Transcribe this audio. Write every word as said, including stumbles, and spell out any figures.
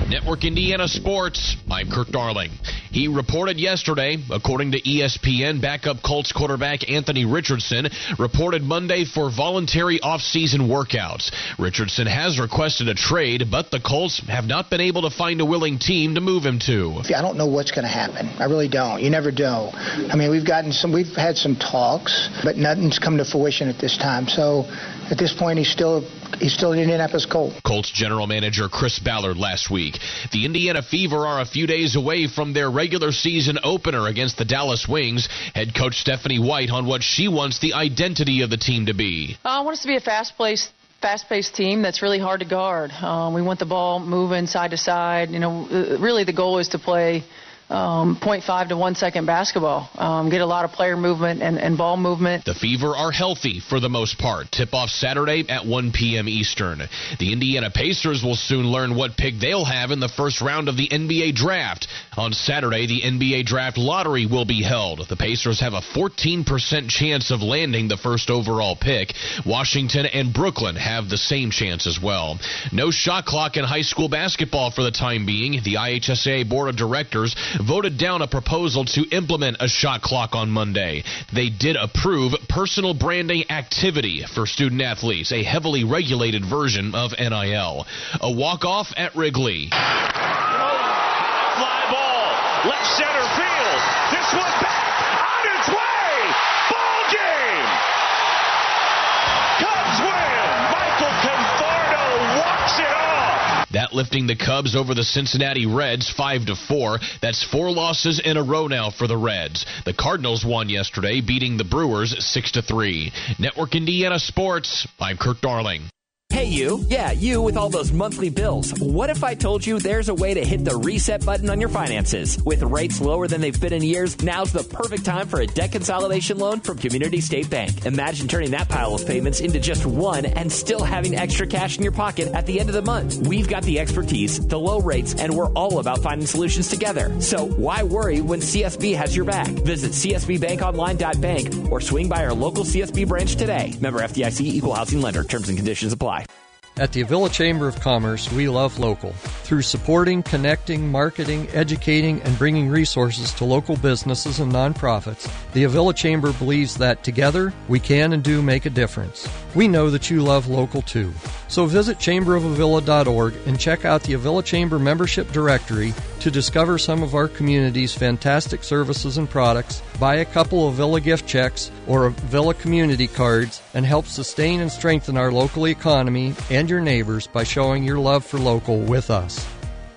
Network Indiana Sports, I'm Kirk Darling. He reported yesterday, according to E S P N, backup Colts quarterback Anthony Richardson reported Monday for voluntary off-season workouts. Richardson has requested a trade, but the Colts have not been able to find a willing team to move him to. I don't know what's going to happen. I really don't. You never know. I mean, we've gotten some, we've had some talks, but nothing's come to fruition at this time. So at this point, he's still He's still an Indianapolis Colt. Colts general manager Chris Ballard last week. The Indiana Fever are a few days away from their regular season opener against the Dallas Wings. Head coach Stephanie White on what she wants the identity of the team to be. I want us to be a fast-paced, fast-paced team that's really hard to guard. Um, we want the ball moving side to side. You know, really the goal is to play Um, zero point five to one second basketball. Um, get a lot of player movement and, and ball movement. The Fever are healthy for the most part. Tip-off Saturday at one p.m. Eastern. The Indiana Pacers will soon learn what pick they'll have in the first round of the N B A draft. On Saturday, the N B A draft lottery will be held. The Pacers have a fourteen percent chance of landing the first overall pick. Washington and Brooklyn have the same chance as well. No shot clock in high school basketball for the time being. The I H S A Board of Directors voted down a proposal to implement a shot clock on Monday. They did approve personal branding activity for student athletes, a heavily regulated version of N I L. A walk-off at Wrigley. Fly ball, left center field. This one back, on its way. Ball game. Cubs win. Michael Conforto walks it off. That lifting the Cubs over the Cincinnati Reds five to four. That's four losses in a row now for the Reds. The Cardinals won yesterday, beating the Brewers six to three. Network Indiana Sports, I'm Kirk Darling. Hey, you. Yeah, you with all those monthly bills. What if I told you there's a way to hit the reset button on your finances? With rates lower than they've been in years, now's the perfect time for a debt consolidation loan from Community State Bank. Imagine turning that pile of payments into just one and still having extra cash in your pocket at the end of the month. We've got the expertise, the low rates, and we're all about finding solutions together. So why worry when C S B has your back? Visit c s b bank online dot bank or swing by our local C S B branch today. Member F D I C, Equal Housing Lender. Terms and conditions apply. At the Avila Chamber of Commerce, we love local. Through supporting, connecting, marketing, educating, and bringing resources to local businesses and nonprofits, the Avila Chamber believes that together we can and do make a difference. We know that you love local too. So visit chamber of avila dot org and check out the Avila Chamber membership directory to discover some of our community's fantastic services and products, buy a couple of Avila gift checks or Avila community cards, and help sustain and strengthen our local economy and your neighbors by showing your love for local with us.